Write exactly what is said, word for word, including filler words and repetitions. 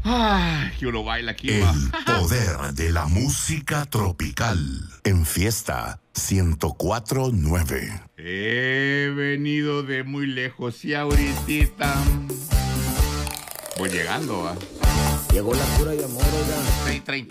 Ay, que uno baila aquí, El va. poder de la música tropical en Fiesta ciento cuatro punto nueve. He venido de muy lejos y ahorita voy llegando, va. Llegó la cura de amor, oiga. seis treinta